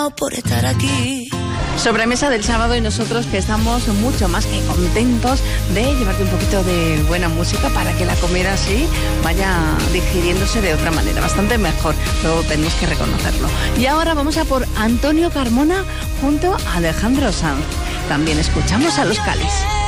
no por estar aquí. Sobremesa del sábado y nosotros que estamos mucho más que contentos de llevarte un poquito de buena música para que la comida así vaya digiriéndose de otra manera, bastante mejor, pero tenemos que reconocerlo. Y ahora vamos a por Antonio Carmona junto a Alejandro Sanz. También escuchamos a Los Cáliz.